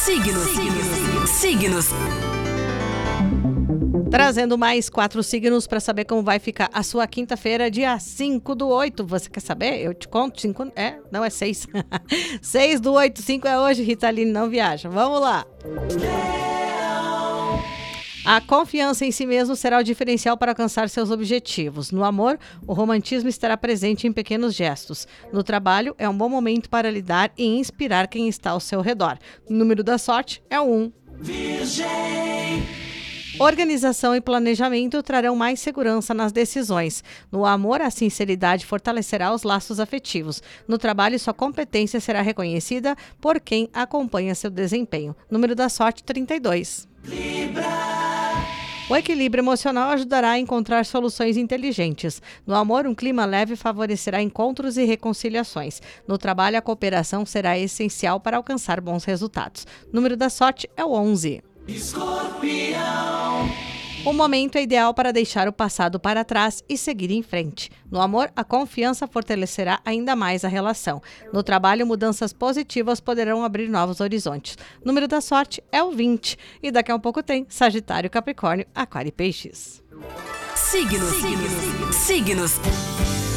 Signos. Trazendo mais 4 signos para saber como vai ficar a sua quinta-feira, dia 5/8. Você quer saber? Eu te conto. 5, não é 6. 6/8, 5 é hoje, Ritaline não viaja. Vamos lá. A confiança em si mesmo será o diferencial para alcançar seus objetivos. No amor, o romantismo estará presente em pequenos gestos. No trabalho, é um bom momento para lidar e inspirar quem está ao seu redor. O número da sorte é o 1. Virgem. Organização e planejamento trarão mais segurança nas decisões. No amor, a sinceridade fortalecerá os laços afetivos. No trabalho, sua competência será reconhecida por quem acompanha seu desempenho. Número da sorte, 32. Libra. O equilíbrio emocional ajudará a encontrar soluções inteligentes. No amor, um clima leve favorecerá encontros e reconciliações. No trabalho, a cooperação será essencial para alcançar bons resultados. Número da sorte é o 11. Escorpião. O momento é ideal para deixar o passado para trás e seguir em frente. No amor, a confiança fortalecerá ainda mais a relação. No trabalho, mudanças positivas poderão abrir novos horizontes. O número da sorte é o 20. E daqui a um pouco tem Sagitário, Capricórnio, Aquário e Peixes. Signos.